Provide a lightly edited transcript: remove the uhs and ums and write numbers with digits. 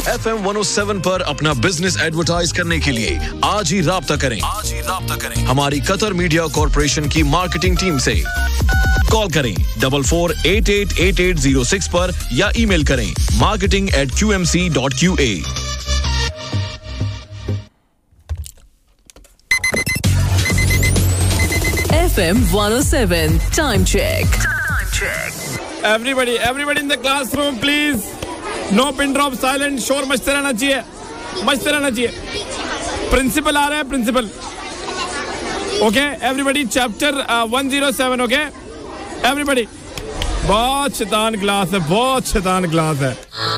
FM 107 पर अपना business advertise करने के लिए आज ही राब्ता करें हमारी कतर मीडिया कॉर्पोरेशन की मार्केटिंग टीम से। कॉल करें 44888806 पर या ईमेल करें marketing@qmc.qa। FM 107 time check. Everybody in the classroom, please. No pin drop, silent. शोर मचते रहना चाहिए. Principal आ रहा है, principal. Okay, everybody. Chapter 107. Okay, everybody. बहुत शैतान क्लास है.